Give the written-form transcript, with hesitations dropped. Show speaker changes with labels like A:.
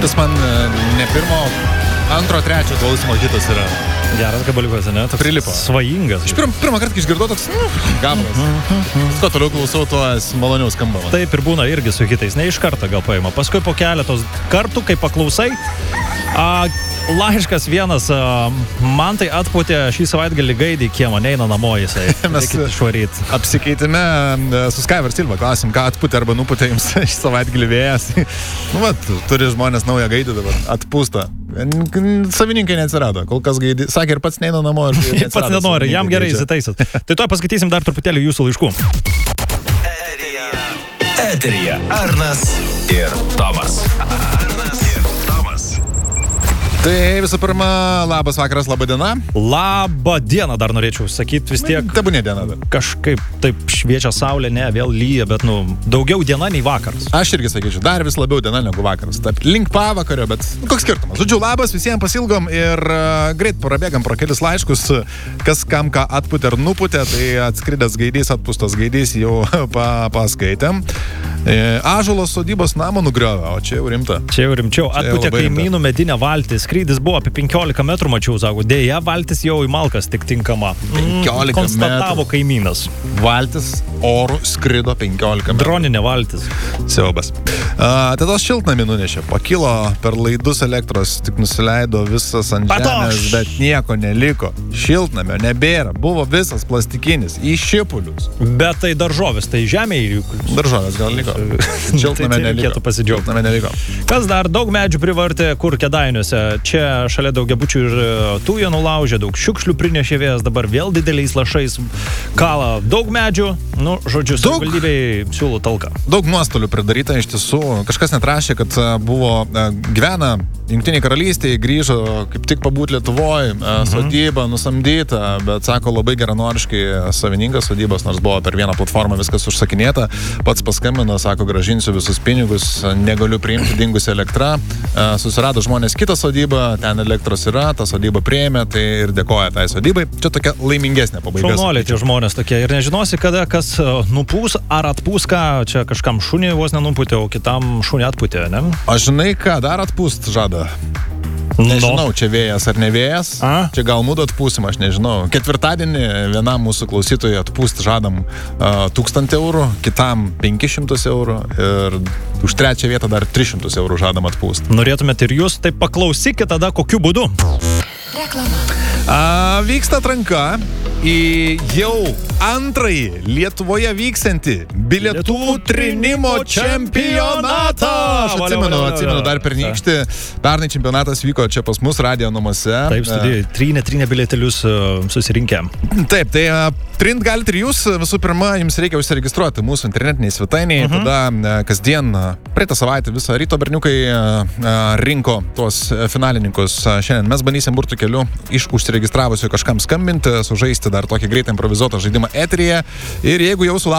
A: Šitas man ne pirmo, antro, trečio klausimo hitas yra.
B: Geras gabaliukas, ne? Toks
A: prilipo.
B: Svajingas.
A: Aš pirmą kartą, kai išgirdau, toks gabalas. Ko toliau klausau, tuo maloniau skamba.
B: Taip ir būna irgi su hitais. Ne iš karto gal paima. Paskui po keletos kartų, kai paklausai, laiškas vienas, man tai atpūtė šį savaitgalį gaidį kiemą, neina namo jisai.
A: Mes apsikeitime su Skyver Silva, klausim, ką atpūtė arba nupūtė jums šį savaitgalį vėjas. Nu, vat, turi žmonės naują gaidį dabar, atpūsta. Savininkai neatsirado, kol kas gaidį, sakė ir pats neina namo. Ir
B: pats nenori, jam gerai įsitaisit. Tai tuoj paskaitysim dar truputėlį jūsų laiškų.
C: Eteryje Arnas ir Tomas.
A: Tai visų pirma, labas vakaras, laba diena.
B: Labą dieną dar norėčiau sakyti vis tiek.
A: Tebūnė diena dar.
B: Kažkaip taip šviečia saulė, ne, vėl lyja, bet daugiau diena nei vakaras.
A: Aš irgi sakyčiau, dar vis labiau diena negu vakaras. Taip, link pavakario, bet koks skirtumas. Žodžiu, labas, visiems pasilgom ir greit prabėgam pro kelis laiškus, kas kam ką atpūtė ar nupūtė, tai atskridęs gaidys, atpūstas gaidys jau paskaitėm. Ąžuolos sodybos namą nugriovė, o čia jau rimta.
B: Čia jau rimčiau. Atpūtė kaimynų medinę valtį. Skrydis buvo apie 15 metrų, mačiau, sako, dėja, valtis jau į malkas tik tinkama.
A: 15
B: konstatavo kaimynas.
A: Valtis orų skrido 15 metrų.
B: Droninė valtis.
A: Siaubas. Tada šiltnamį nunešė. Pakilo per laidus elektros, tik nusileido visas ant žemės, bet nieko neliko. Šiltnamio nebėra. Buvo visas plastikinis. Į šipulius. Bet
B: tai daržovės, tai žemėje.
A: Daržovės gal liko. Šiltnamio neliko.
B: Kas dar daug medžių privartė, kur Kėdainiuose. Čia šalia daugiabučių ir tujų nulaužė, daug šiukšlių prinešė vėjas, dabar vėl dideliais lašais kala daug medžių, žodžiu, savivaldybei siūlo talką.
A: Daug nuostolių pridaryta iš tiesų. Kažkas net rašė, kad buvo gyvena Jungtinėje karalystėje, grįžo kaip tik pabūti Lietuvoje, sodyba nusamdyta, bet sako labai geranoriškai savininkas sodybos, nors buvo per vieną platformą viskas užsakinėta, pats paskambino, sako, grąžinsiu visus pinigus, negaliu priimti dingusi elektra, susirado žmonės kitą sodybą, ten elektros yra, ta sodyba priėmė, tai ir dėkoja tai sodybai. Čia tokia laimingesnė pabaiga.
B: Šaunuoliai tie žmonės tokie ir nežinosi, kada kas nupūs ar atpūs, ką čia kažkam šunį vos nenupūtė, o kitam šunį atpūtė, ne?
A: Aš žinai ką, dar atpūst žada. Nežinau, čia vėjas ar ne vėjas. Čia gal mūdu atpūsim, aš nežinau. Ketvirtadienį vienam mūsų klausytojui atpūst žadam 1000 eurų, kitam 500 eurų ir už trečią vietą dar 300 eurų žadam atpūst.
B: Norėtumėt ir jūs, tai paklausykit tada kokiu būdu.
A: Reklama. Vyksta atranka į jau antrąjį Lietuvoje vyksiantį bilietų trinimo čempionatą. Aš atsimenu dar pernykštį. Pernai čempionatas vyko čia pas mus radijo namuose.
B: Taip, studijai, trynė bilietelius susirinkę.
A: Taip, tai trint galite ir jūs. Visų pirma, jums reikia užsiregistruoti mūsų internetiniai svetainiai. Tada kasdien, praeitą savaitę visą ryto berniukai rinko tuos finalininkus. Šiandien mes bandysim burtų keliu iš užsiregistravusių kažkam skambinti, sužaisti dar tokį greitą improvizuotą žaidimą eteryje. Ir jeigu jau